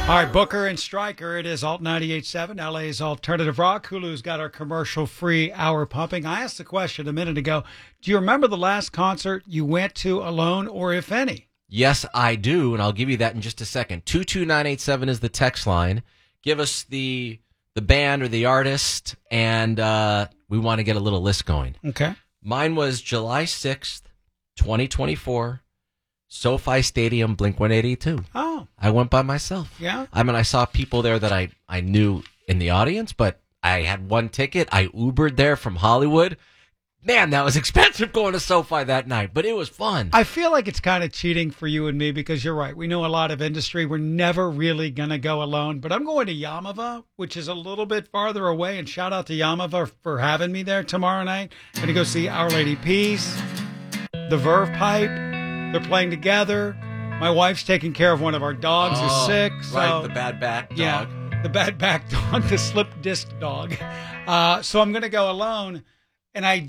All right, Booker and Stryker. It is Alt 98.7, LA's Alternative Rock. Hulu's got our commercial-free hour pumping. I asked the question a minute ago, do you remember the last concert you went to alone, or if any? Yes, I do, and I'll give you that in just a second. 22987 is the text line. Give us the band or the artist, and we want to get a little list going. Okay. Mine was July 6th, 2024, SoFi Stadium, Blink-182. Oh. I went by myself. Yeah? I mean, I saw people there that I knew in the audience, but I had one ticket. I Ubered there from Hollywood. Man, that was expensive going to SoFi that night, but it was fun. I feel like it's kind of cheating for you and me because you're right. We know a lot of industry. We're never really going to go alone, but I'm going to Yamava, which is a little bit farther away, and shout out to Yamava for having me there tomorrow night. I'm going to go see Our Lady Peace, the Verve Pipe. They're playing together. My wife's taking care of one of our dogs who's sick. So, right, the bad back dog. Yeah, the bad back dog, the slip disc dog. So I'm going to go alone, and I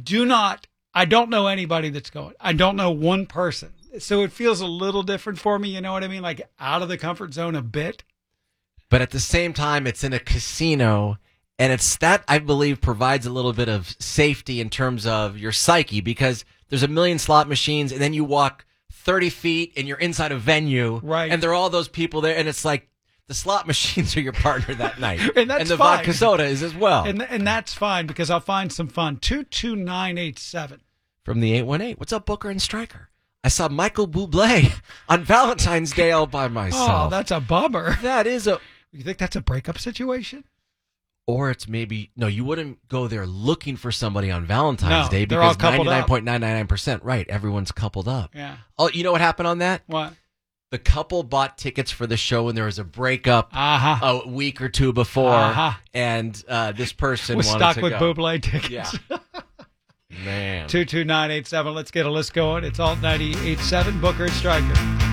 don't know anybody that's going. I don't know one person. So it feels a little different for me, you know what I mean? Like out of the comfort zone a bit. But at the same time, it's in a casino, and it's that, I believe, provides a little bit of safety in terms of your psyche, because there's a million slot machines, and then you walk 30 feet, and you're inside a venue, right? And there are all those people there, and it's like the slot machines are your partner that night. And that's and the fine. vodka soda is as well. And that's fine, because I'll find some fun. 22987. From the 818. What's up, Booker and Stryker? I saw Michael Bublé on Valentine's Day all by myself. Oh, that's a bummer. That is a... You think that's a breakup situation? Or it's maybe... No, you wouldn't go there looking for somebody on Valentine's Day, they're all because coupled up. 99.999%, right, everyone's coupled up. Yeah. Oh, you know what happened on that? What? The couple bought tickets for the show, and there was a breakup a week or two before, and this person was wanted stuck to with go. Bublé tickets. Yeah. Man. 22987. Let's get a list going. It's Alt 98.7, Booker and Stryker.